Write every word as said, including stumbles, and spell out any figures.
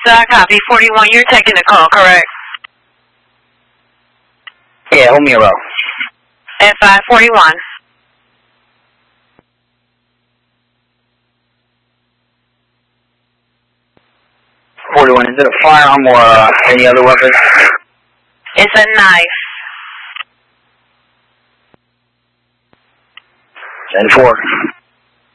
Uh, copy. forty-one, you're taking the call, correct? Yeah, hold me a row. F I forty-one. forty-one, is it a firearm or uh, any other weapon? It's a knife. ten four.